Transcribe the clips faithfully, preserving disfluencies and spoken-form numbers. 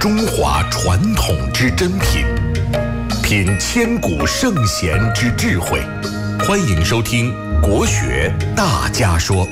中华传统之珍品，品千古圣贤之智慧。欢迎收听《国学大家说》。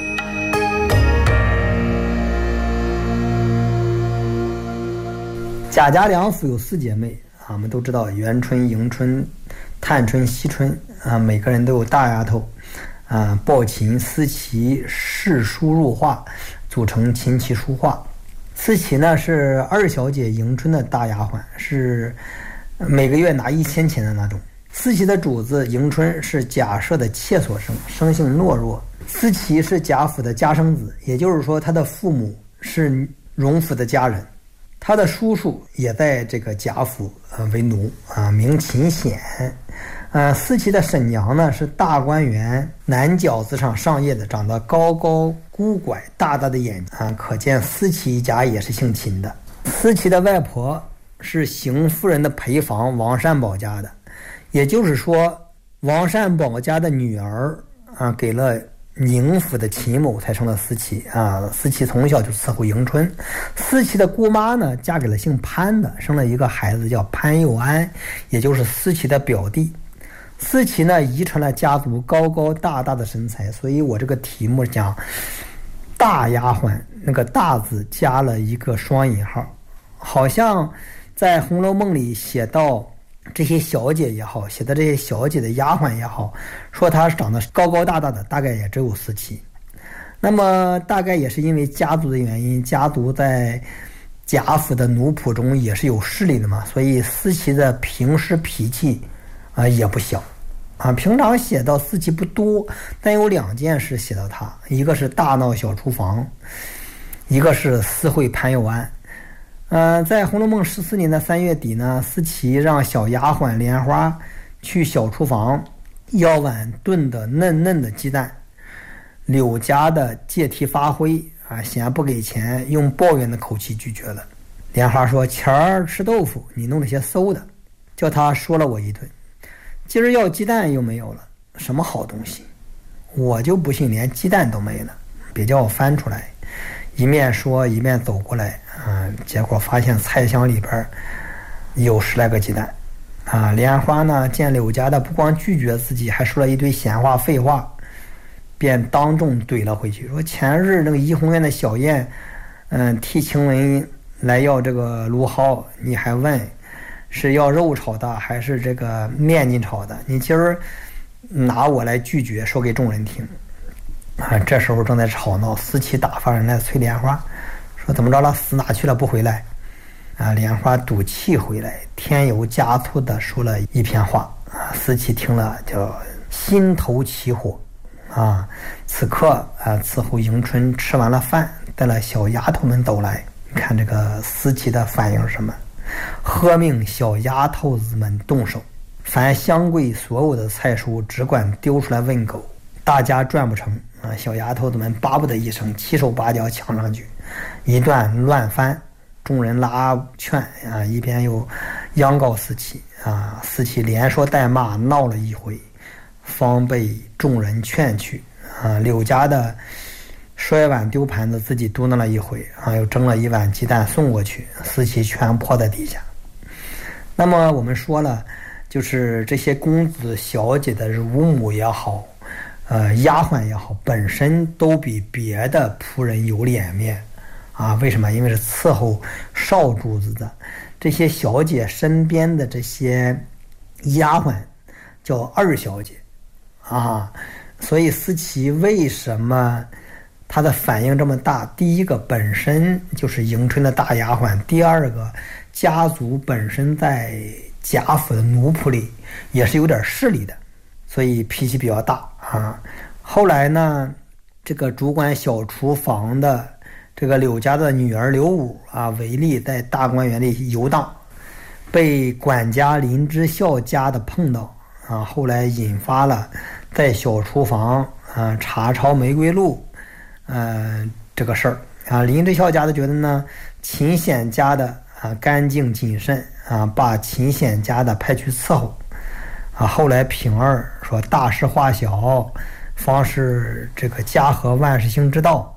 贾家两府有四姐妹啊，我们都知道元春、迎春、探春、惜春啊，每个人都有大丫头啊，抱琴、思琪视书入画，组成琴棋书画。思琪呢是二小姐迎春的大丫鬟，是每个月拿一千钱的那种。思琪的主子迎春是贾赦的妾所生，生性懦弱。思琪是贾府的家生子，也就是说他的父母是荣府的家人。他的叔叔也在这个贾府呃为奴啊，名秦显。呃，思琪的婶娘呢是大观园南角子上上叶的，长得高高孤拐，大大的眼睛啊，可见思琪一家也是姓秦的。思琪的外婆是邢夫人的陪房王善保家的，也就是说王善保家的女儿啊给了宁府的秦某，才生了思琪啊。思琪从小就伺候迎春。思琪的姑妈呢嫁给了姓潘的，生了一个孩子叫潘佑安，也就是思琪的表弟。思琪呢遗传了家族高高大大的身材，所以我这个题目讲大丫鬟，那个大字加了一个双引号，好像在《红楼梦》里写到这些小姐也好，写的这些小姐的丫鬟也好，说她长得高高大大的，大概也只有思琪。那么大概也是因为家族的原因，家族在贾府的奴仆中也是有势力的嘛，所以思琪的平时脾气啊、呃、也不小啊。平常写到思琪不多，但有两件事写到她，一个是大闹小厨房，一个是私会潘佑安。呃，在《红楼梦》十四年的三月底呢，思琪让小丫鬟莲花去小厨房要碗炖的嫩嫩的鸡蛋。柳家的借题发挥啊，嫌不给钱，用抱怨的口气拒绝了。莲花说：“前儿吃豆腐，你弄了些馊的，叫他说了我一顿。今儿要鸡蛋又没有了，什么好东西？我就不信连鸡蛋都没了，别叫我翻出来。”一面说一面走过来啊，结果发现菜箱里边有十来个鸡蛋啊。莲花呢见柳家的不光拒绝自己，还说了一堆闲话废话，便当众怼了回去，说前日那个怡红院的小燕嗯，替晴雯来要这个芦蒿，你还问是要肉炒的还是这个面筋炒的，你今儿拿我来拒绝，说给众人听啊。这时候正在吵闹，思琪打发人来催莲花，说怎么着了，死哪去了不回来啊？莲花赌气回来，添油加醋的说了一篇话啊。思琪听了就心头起火啊。此刻啊，伺候迎春吃完了饭，带了小丫头们走来，你看这个思琪的反应是什么？喝命小丫头子们动手，凡香柜所有的菜蔬只管丢出来问狗，大家赚不成啊！小丫头子们巴不得一声，七手八脚抢上去，一段乱翻。众人拉劝啊，一边又央告思琪啊，思琪连说带骂，闹了一回，方被众人劝去啊。柳家的摔碗丢盘子，自己嘟囔了一回啊，又蒸了一碗鸡蛋送过去，思琪全泼在地下。那么我们说了，就是这些公子小姐的乳母也好，呃，丫鬟也好，本身都比别的仆人有脸面啊。为什么？因为是伺候少主子的。这些小姐身边的这些丫鬟叫二小姐啊，所以思琪为什么她的反应这么大？第一个，本身就是迎春的大丫鬟；第二个，家族本身在贾府的奴仆里也是有点势力的，所以脾气比较大啊。后来呢，这个主管小厨房的这个柳家的女儿柳武啊，违例在大观园里游荡，被管家林之孝家的碰到啊，后来引发了在小厨房啊查抄玫瑰露呃这个事儿啊。林之孝家的觉得呢，秦显家的啊干净谨慎啊，把秦显家的派去伺候啊。后来平儿说大事化小，方是这个家和万事兴之道，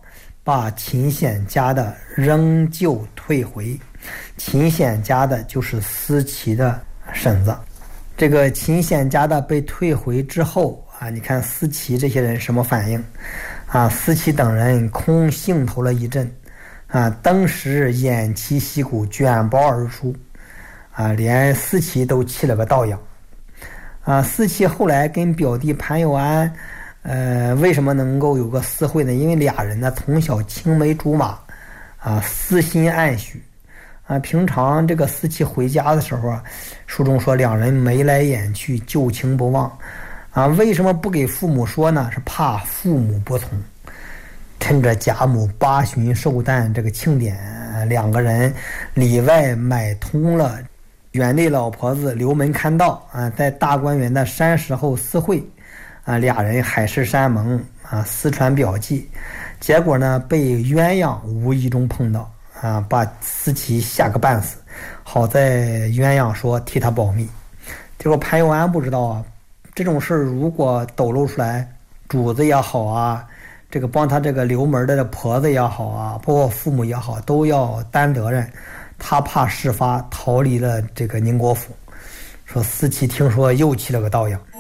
把秦显家的仍旧退回。秦显家的就是司齐的婶子。这个秦显家的被退回之后啊，你看司齐这些人什么反应啊？司齐等人空兴头了一阵啊，登时偃旗息鼓，卷包而出啊，连司齐都气了个倒仰啊。司齐后来跟表弟潘友安呃，为什么能够有个私会呢？因为俩人呢从小青梅竹马啊，私心暗许啊。平常这个司齐回家的时候啊，书中说两人眉来眼去，旧情不忘啊。为什么不给父母说呢？是怕父母不从。趁着贾母八旬寿诞这个庆典，两个人里外买通了园内老婆子刘门看道啊，在大观园的山石后私会啊，俩人海誓山盟啊，私传表记，结果呢被鸳鸯无意中碰到啊，把司齐吓个半死。好在鸳鸯说替他保密。结果潘友安不知道啊，这种事如果抖露出来，主子也好啊，这个帮他这个刘门的婆子也好啊，包括父母也好，都要担责任。他怕事发，逃离了这个宁国府。说司齐听说又气了个倒仰。